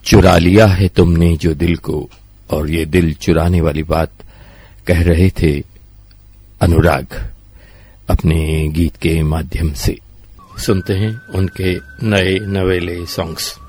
चुरा लिया है तुमने जो दिल को, और ये दिल चुराने वाली बात कह रहे थे अनुराग अपने गीत के माध्यम से। सुनते हैं उनके नए नवेले सॉन्ग्स।